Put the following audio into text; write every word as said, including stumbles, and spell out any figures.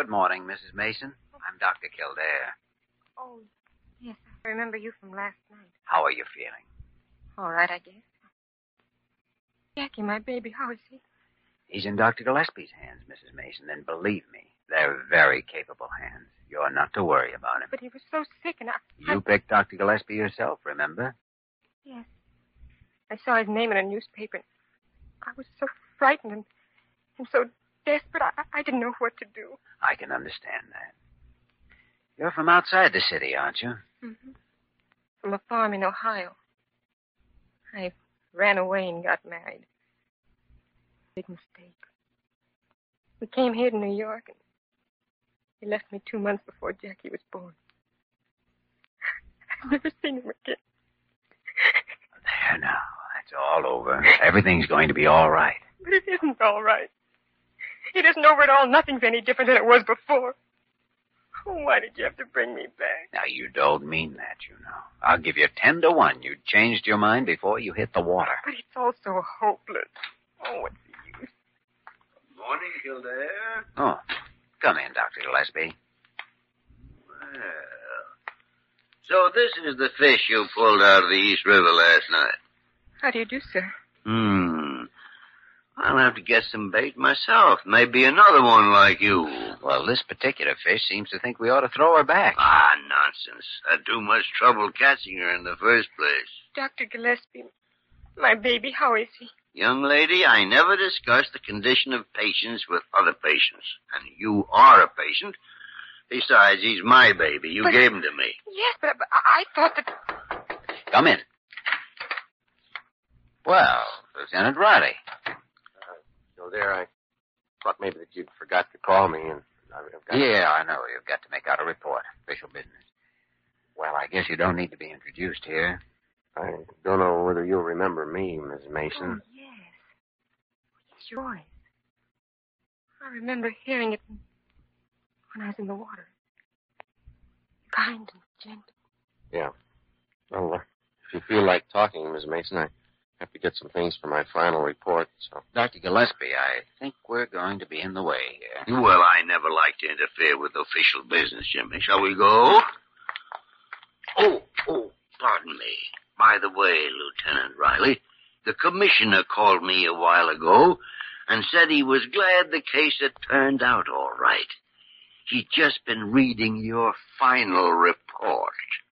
Good morning, Missus Mason. I'm Doctor Kildare. Oh, yes, I remember you from last night. How are you feeling? All right, I guess. Jackie, my baby, how is he? He's in Doctor Gillespie's hands, Missus Mason, and believe me, they're very capable hands. You're not to worry about him. But he was so sick, and I... You I... picked Doctor Gillespie yourself, remember? Yes. I saw his name in a newspaper. I was so frightened and, and so desperate, I, I didn't know what to do. I can understand that. You're from outside the city, aren't you? Mm-hmm. From a farm in Ohio. I ran away and got married. Big mistake. We came here to New York, and he left me two months before Jackie was born. I've never seen him again. There now. That's all over. Everything's going to be all right. But it isn't all right. It isn't over at all. Nothing's any different than it was before. Oh, why did you have to bring me back? Now, you don't mean that, you know. I'll give you ten to one. You changed your mind before you hit the water. But it's all so hopeless. Oh, what's the use? Good morning, Kildare. Oh, come in, Doctor Gillespie. Well, so this is the fish you pulled out of the East River last night. How do you do, sir? Hmm. I'll have to get some bait myself. Maybe another one like you. Well, this particular fish seems to think we ought to throw her back. Ah, nonsense. Had too much trouble catching her in the first place. Doctor Gillespie, my baby, how is he? Young lady, I never discuss the condition of patients with other patients. And you are a patient. Besides, he's my baby. You but, gave him to me. Yes, but, but I thought that... Come in. Well, Lieutenant Riley. Uh, so there, I thought maybe that you'd forgot to call me, and I've got... Yeah, I know. You've got to make out a report. Official business. Well, I guess you don't need to be introduced here. I don't know whether you'll remember me, Miss Mason. Oh, yes. It's your voice. I remember hearing it when I was in the water. Kind and gentle. Yeah. Well, uh, if you feel like talking, Miss Mason, I have to get some things for my final report, so... Doctor Gillespie, I think we're going to be in the way here. Well, I never like to interfere with official business, Jimmy. Shall we go? Oh, oh, pardon me. By the way, Lieutenant Riley, the commissioner called me a while ago and said he was glad the case had turned out all right. He'd just been reading your final report.